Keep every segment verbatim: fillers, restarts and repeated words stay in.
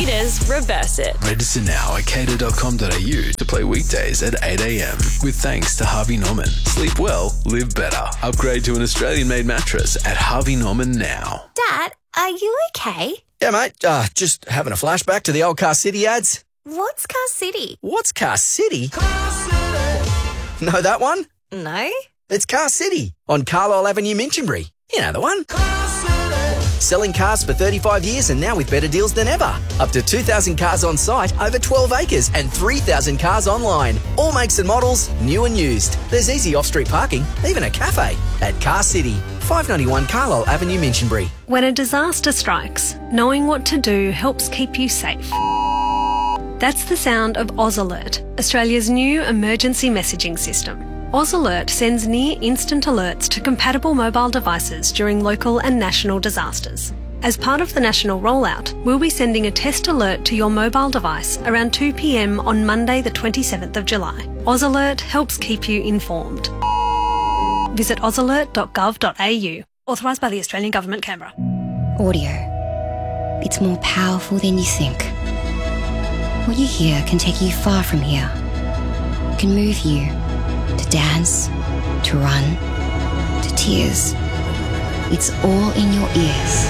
Cater's Reverse It. Register now at cater dot com dot a u to play weekdays at eight a m with thanks to Harvey Norman. Sleep well, live better. Upgrade to an Australian-made mattress at Harvey Norman now. Dad, are you okay? Yeah, mate. Uh, just having a flashback to the old Car City ads. What's Car City? What's Car City? Car City. Know that one? No. It's Car City on Carlisle Avenue, Minchinbury. You know the one. Car City. Selling cars for thirty-five years and now with better deals than ever. Up to two thousand cars on site, over twelve acres and three thousand cars online. All makes and models, new and used. There's easy off-street parking, even a cafe at Car City. five ninety-one Carlisle Avenue, Minchinbury. When a disaster strikes, knowing what to do helps keep you safe. That's the sound of Oz Alert, Australia's new emergency messaging system. Oz Alert sends near-instant alerts to compatible mobile devices during local and national disasters. As part of the national rollout, we'll be sending a test alert to your mobile device around two p m on Monday the twenty-seventh of July. Oz Alert helps keep you informed. Visit oz alert dot gov dot a u. Authorised by the Australian Government, Canberra. Audio. It's more powerful than you think. What you hear can take you far from here. It can move you to dance, to run, to tears. It's all in your ears.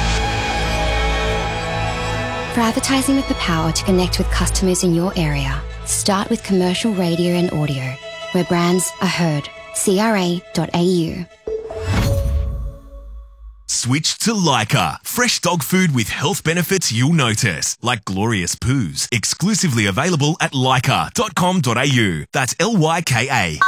For advertising with the power to connect with customers in your area, start with commercial radio and audio, where brands are heard. C R A dot A U. Switch to Lyca. Fresh dog food with health benefits you'll notice, like glorious poos. Exclusively available at lyca dot com dot a u. That's L Y K A.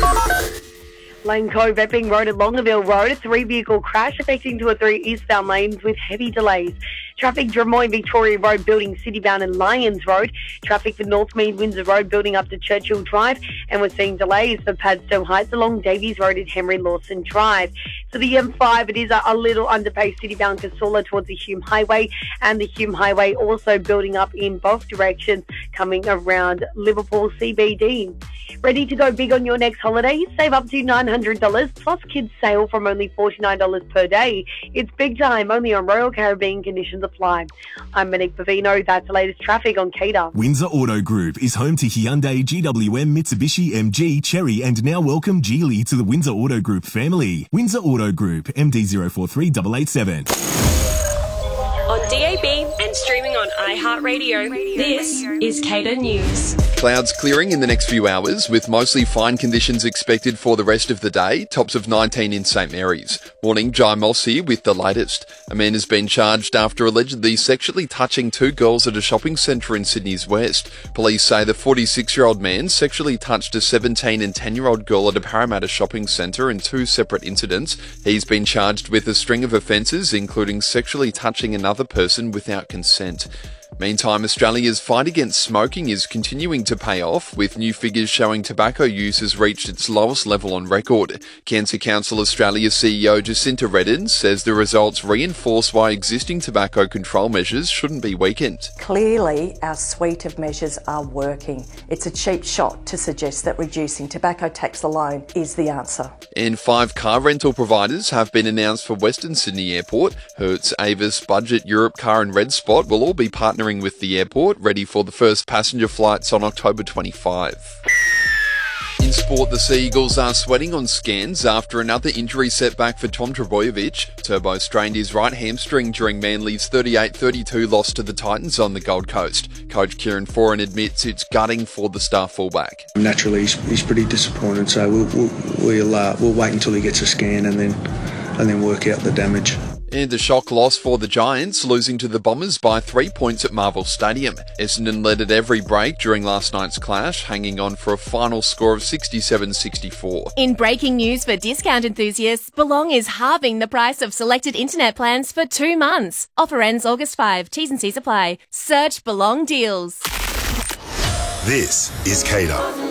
Lane Cove, Epping Road and Longueville Road, a three-vehicle crash affecting two or three eastbound lanes with heavy delays. Traffic Drummoy Victoria Road building citybound and Lyons Road. Traffic for Northmead Windsor Road building up to Churchill Drive. And we're seeing delays for Padstow Heights along Davies Road and Henry Lawson Drive. So the M five, it is a, a little underpaced citybound Casula towards the Hume Highway. And the Hume Highway also building up in both directions coming around Liverpool C B D. Ready to go big on your next holiday? Save up to nine hundred dollars plus kids sale from only forty-nine dollars per day. It's big time, only on Royal Caribbean, conditions apply. I'm Monique Pavino. That's the latest traffic on Cater. Windsor Auto Group is home to Hyundai, G W M, Mitsubishi, M G, Chery and now welcome Geely to the Windsor Auto Group family. Windsor Auto Group, M D zero four three eight eight seven. On D A B and streaming on iHeartRadio, this is Cater News. Clouds clearing in the next few hours with mostly fine conditions expected for the rest of the day. Tops of nineteen in St Mary's. Morning, Jai Moss here with the latest. A man has been charged after allegedly sexually touching two girls at a shopping centre in Sydney's West. Police say the forty-six-year-old man sexually touched a seventeen and ten-year-old girl at a Parramatta shopping centre in two separate incidents. He's been charged with a string of offences, including sexually touching another person without consent. Meantime, Australia's fight against smoking is continuing to pay off, with new figures showing tobacco use has reached its lowest level on record. Cancer Council Australia C E O Jacinta Redden says the results reinforce why existing tobacco control measures shouldn't be weakened. Clearly, our suite of measures are working. It's a cheap shot to suggest that reducing tobacco tax alone is the answer. And five car rental providers have been announced for Western Sydney Airport. Hertz, Avis, Budget, Europe Car and Red Spot will all be partnering with the airport, ready for the first passenger flights on October twenty-fifth. In sport, the Sea Eagles are sweating on scans after another injury setback for Tom Trbojevic. Turbo strained his right hamstring during Manly's thirty-eight thirty-two loss to the Titans on the Gold Coast. Coach Kieran Foran admits it's gutting for the star fullback. Naturally, he's, he's pretty disappointed, so we'll we'll, we'll, uh, we'll wait until he gets a scan and then and then work out the damage. And a shock loss for the Giants, losing to the Bombers by three points at Marvel Stadium. Essendon led at every break during last night's clash, hanging on for a final score of sixty-seven sixty-four. In breaking news for discount enthusiasts, Belong is halving the price of selected internet plans for two months. Offer ends August fifth. T's and C's apply. Search Belong Deals. This is Cater.